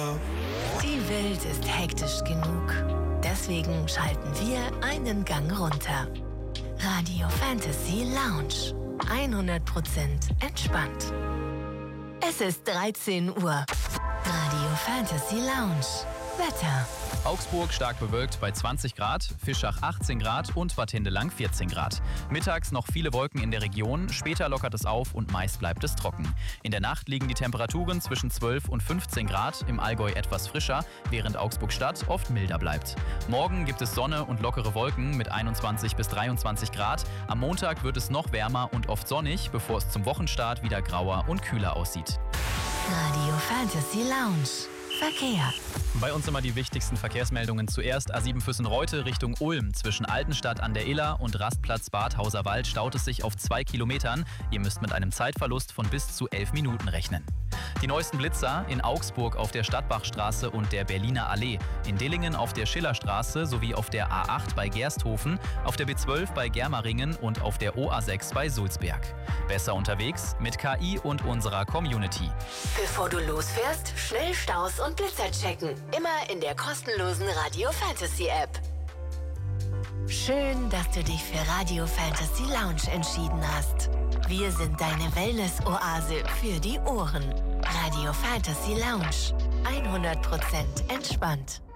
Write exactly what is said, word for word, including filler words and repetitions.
Die Welt ist hektisch genug. Deswegen schalten wir einen Gang runter. Radio Fantasy Lounge. hundert Prozent entspannt. Es ist dreizehn Uhr. Radio Fantasy Lounge. Wetter. Augsburg stark bewölkt bei zwanzig Grad, Fischach achtzehn Grad und Bad Hindelang vierzehn Grad. Mittags noch viele Wolken in der Region, später lockert es auf und meist bleibt es trocken. In der Nacht liegen die Temperaturen zwischen zwölf und fünfzehn Grad, im Allgäu etwas frischer, während Augsburg-Stadt oft milder bleibt. Morgen gibt es Sonne und lockere Wolken mit einundzwanzig bis dreiundzwanzig Grad. Am Montag wird es noch wärmer und oft sonnig, bevor es zum Wochenstart wieder grauer und kühler aussieht. Radio Fantasy Lounge. Verkehr. Bei uns immer die wichtigsten Verkehrsmeldungen. Zuerst A sieben Füssen-Reute Richtung Ulm. Zwischen Altenstadt an der Iller und Rastplatz Bad Hauserwald staut es sich auf zwei Kilometern. Ihr müsst mit einem Zeitverlust von bis zu elf Minuten rechnen. Die neuesten Blitzer in Augsburg auf der Stadtbachstraße und der Berliner Allee, in Dillingen auf der Schillerstraße sowie auf der A acht bei Gersthofen, auf der B zwölf bei Germeringen und auf der O A sechs bei Sulzberg. Besser unterwegs mit K I und unserer Community. Bevor du losfährst, schnell Staus und Blitzer checken. Immer in der kostenlosen Radio Fantasy App. Schön, dass du dich für Radio Fantasy Lounge entschieden hast. Wir sind deine Wellness-Oase für die Ohren. Radio Fantasy Lounge. hundert Prozent entspannt.